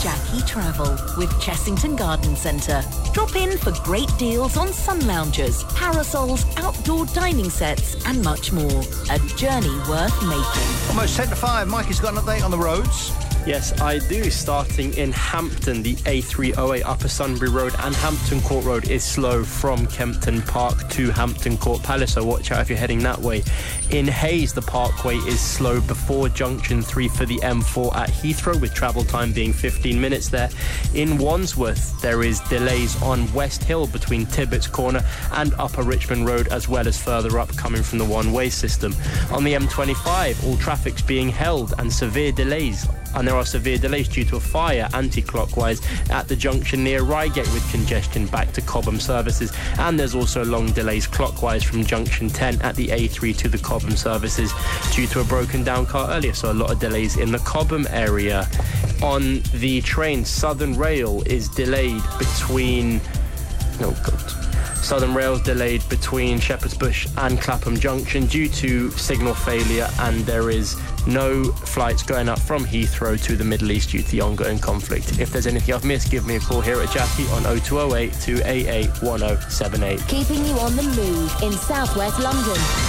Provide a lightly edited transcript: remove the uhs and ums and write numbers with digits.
Jackie Travel with Chessington Garden Centre. Drop in for great deals on sun loungers, parasols, outdoor dining sets and much more. A journey worth making. Almost 10 to 5. Mike has got an update on the roads. Yes, I do. Starting in Hampton, the A308 Upper Sunbury Road and Hampton Court Road is slow from Kempton Park to Hampton Court Palace, so watch out if you're heading that way. In Hayes, the Parkway is slow before Junction 3 for the M4 at Heathrow, with travel time being 15 minutes there. In Wandsworth, there is delays on West Hill between Tibbetts Corner and Upper Richmond Road, as well as further up coming from the one-way system. On the M25, all traffic's being held and there are severe delays due to a fire anti-clockwise at the junction near Reigate, with congestion back to Cobham services, and there's also long delays clockwise from junction 10 at the A3 to the Cobham services due to a broken down car earlier, so a lot of delays in the Cobham area. On the train, Southern Rail is delayed between Southern Rail's delayed between Shepherd's Bush and Clapham Junction due to signal failure, and there is no flights going up from Heathrow to the Middle East due to the ongoing conflict. If there's anything I've missed, give me a call here at Jackie on 0208 288 1078. Keeping you on the move in southwest London.